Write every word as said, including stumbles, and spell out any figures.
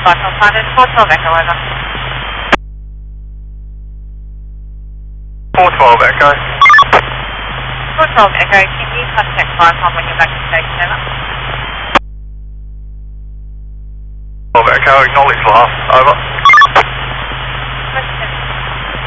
Barton Founders, four twelve Echo, over. four twelve Echo. four twelve Echo, can you contact Viacom when you're back to station, over? twelve Echo, acknowledge last, over.